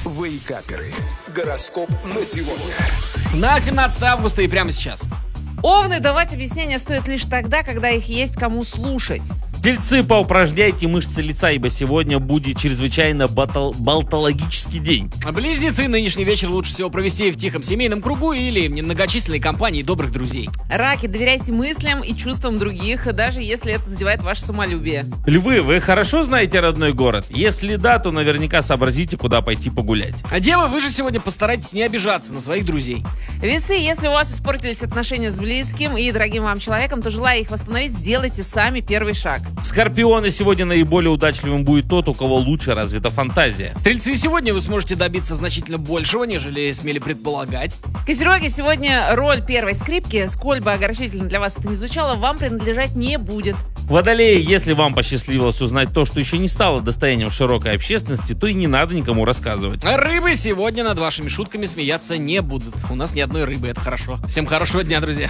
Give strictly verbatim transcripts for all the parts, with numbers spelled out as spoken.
Вейкаперы. Гороскоп на сегодня. На семнадцатое августа и прямо сейчас. Овны, давать объяснения стоит лишь тогда, когда их есть кому слушать. Тельцы, поупражняйте мышцы лица, ибо сегодня будет чрезвычайно батал- балтологический день. Близнецы, нынешний вечер лучше всего провести в тихом семейном кругу или в немногочисленной компании добрых друзей. Раки, доверяйте мыслям и чувствам других, даже если это задевает ваше самолюбие. Львы, вы хорошо знаете родной город? Если да, то наверняка сообразите, куда пойти погулять. А девы, вы же сегодня постарайтесь не обижаться на своих друзей. Весы, если у вас испортились отношения с близким и дорогим вам человеком, то, желая их восстановить, сделайте сами первый шаг. Скорпионы, сегодня наиболее удачливым будет тот, у кого лучше развита фантазия. Стрельцы, сегодня вы сможете добиться значительно большего, нежели смели предполагать. Козероги, сегодня роль первой скрипки, сколь бы огорчительно для вас это ни звучало, вам принадлежать не будет. Водолеи, если вам посчастливилось узнать то, что еще не стало достоянием широкой общественности, то и не надо никому рассказывать. А рыбы сегодня над вашими шутками смеяться не будут. У нас ни одной рыбы, это хорошо. Всем хорошего дня, друзья.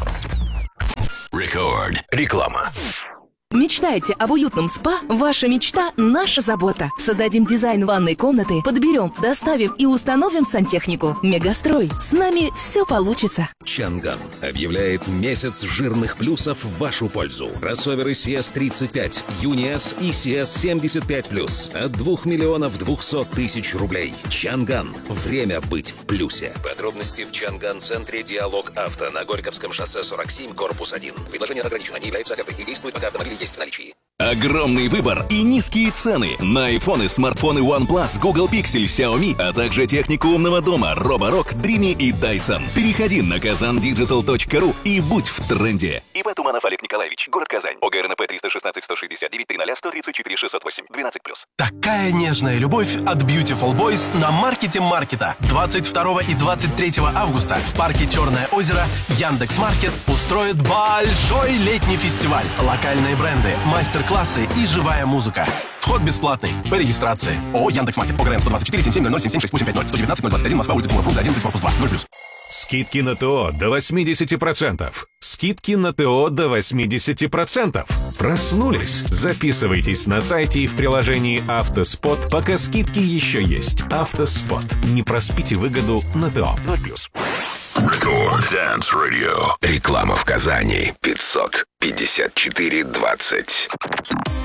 Рекорд. Реклама. Мечтаете об уютном спа? Ваша мечта – наша забота. Создадим дизайн ванной комнаты, подберем, доставим и установим сантехнику. Мегастрой. С нами все получится. Чанган объявляет месяц жирных плюсов в вашу пользу. Кроссоверы си эс тридцать пять, Юни-С и си эс семьдесят пять плюс от двух миллионов двухсот тысяч рублей. Чанган. Время быть в плюсе. Подробности в Чанган-центре «Диалог Авто» на Горьковском шоссе сорок семь, корпус один. Предложение ограничено, не является офертой и действует, пока автомобиль есть в наличии. Огромный выбор и низкие цены на айфоны, смартфоны OnePlus, Google Pixel, Xiaomi, а также технику умного дома Roborock, Dreamy и Dyson. Переходи на казан диджитал точка ру и будь в тренде. ИП Туманов Олег Николаевич, город Казань. ОГРНП триста шестнадцать сто шестьдесят девять тридцать сто тридцать четыре шестьсот восемь двенадцать плюс. Такая нежная любовь от Beautiful Boys на маркете маркета. двадцать второго и двадцать третьего августа в парке Черное озеро Яндекс.Маркет устроит большой летний фестиваль. Локальные бренды, мастер-классы и живая музыка. Вход бесплатный. По регистрации. ООО Яндекс.Маркет. ОГРН сто двадцать четыре семь семь ноль ноль семь семь шесть восемь пять ноль сто девятнадцать ноль двадцать один Москва, улица Тимура Фрунзе одиннадцать, корпус два, ноль плюс. Скидки на ТО до восемьдесят процентов. Скидки на ТО до восемьдесят процентов. Проснулись? Записывайтесь на сайте и в приложении «Автоспот», пока скидки еще есть. «Автоспот». Не проспите выгоду на ТО. ноль плюс. Рекорд Dance Radio. Реклама в Казани. пятьсот пятьдесят четыре двадцать.